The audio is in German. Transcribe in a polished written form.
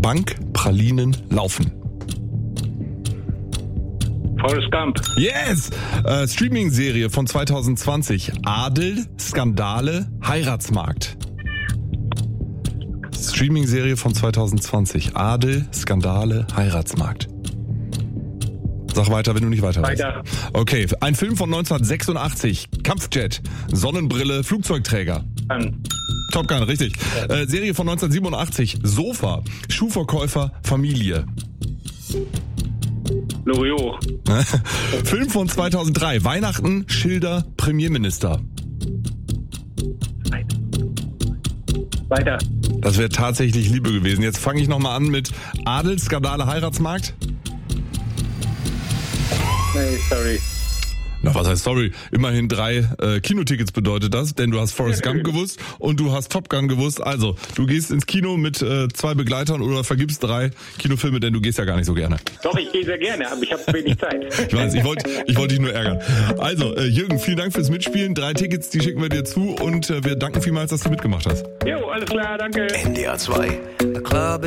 Bankpralinen laufen? Forrest Gump. Yes! Streaming-Serie von 2020. Adel, Skandale, Heiratsmarkt. Streaming-Serie von 2020. Adel, Skandale, Heiratsmarkt. Sag weiter, wenn du nicht weiter weißt. Weiter. Okay, ein Film von 1986. Kampfjet, Sonnenbrille, Flugzeugträger. Top Gun, richtig. Serie von 1987. Sofa, Schuhverkäufer, Familie. Loriot. Film von 2003. Weihnachten, Schilder, Premierminister. Weiter. Das wäre tatsächlich Liebe gewesen. Jetzt fange ich nochmal an mit Adel, Skandale, Heiratsmarkt. Nee, sorry. Na, was heißt sorry? Immerhin 3 Kinotickets bedeutet das, denn du hast Forrest Gump gewusst und du hast Top Gun gewusst. Also, du gehst ins Kino mit 2 Begleitern oder vergibst 3 Kinofilme, denn du gehst ja gar nicht so gerne. Doch, ich gehe sehr gerne, aber ich habe wenig Zeit. Ich weiß, ich wollte dich nur ärgern. Also, Jürgen, vielen Dank fürs Mitspielen. 3 Tickets, die schicken wir dir zu und wir danken vielmals, dass du mitgemacht hast. Jo, alles klar, danke. NDR 2.